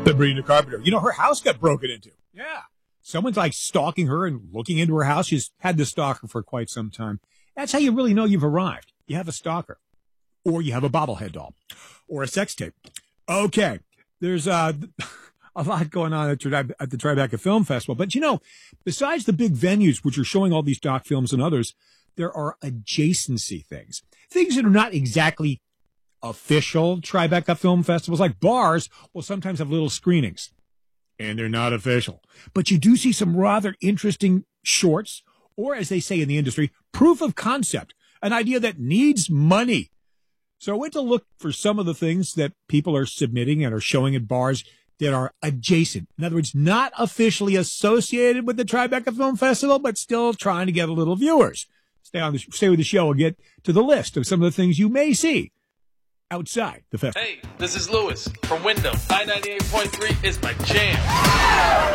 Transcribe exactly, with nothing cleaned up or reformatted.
Sabrina Carpenter. You know, her house got broken into. Yeah. Someone's like stalking her and looking into her house. She's had the stalker for quite some time. That's how you really know you've arrived. You have a stalker. Or you have a bobblehead doll. Or a sex tape. Okay. There's uh, a lot going on at, at the Tribeca Film Festival. But, you know, besides the big venues, which are showing all these doc films and others, there are adjacency things. Things that are not exactly official Tribeca Film Festivals, like bars, will sometimes have little screenings. And they're not official. But you do see some rather interesting shorts, or as they say in the industry, proof of concept, an idea that needs money. So I went to look for some of the things that people are submitting and are showing at bars that are adjacent. In other words, not officially associated with the Tribeca Film Festival, but still trying to get a little viewers. Stay on the, stay with the show and get to the list of some of the things you may see outside the festival. Hey, this is Lewis from Windows. nine ninety-eight point three is my jam.